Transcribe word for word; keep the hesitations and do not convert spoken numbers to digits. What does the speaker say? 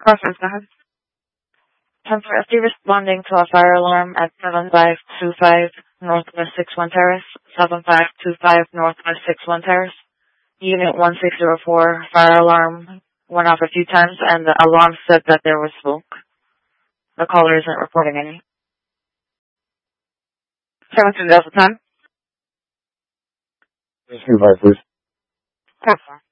Crossroads, go ahead. ten four S D responding to a fire alarm at seven five two five Northwest six one Terrace, seven five two five Northwest six one Terrace. Unit one six zero four, fire alarm went off a few times, and the alarm said that there was smoke. The caller isn't reporting any. seven two Delta time. Please, please. ten four.